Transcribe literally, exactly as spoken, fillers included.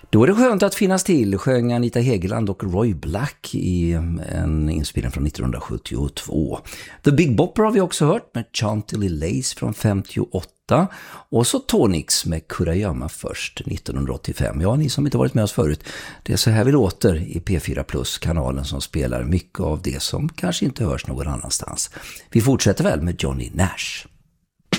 Då är det skönt att finnas till, sjöng Anita Hegeland och Roy Black i en inspelning från nittonhundrasjuttiotvå. The Big Bopper har vi också hört med Chantilly Lace från femtioåtta. Och så Tonix med Kurragömma först nittonhundraåttiofem. Ja, ni som inte varit med oss förut, det är så här vi låter i P fyra Plus, kanalen som spelar mycket av det som kanske inte hörs någon annanstans. Vi fortsätter väl med Johnny Nash.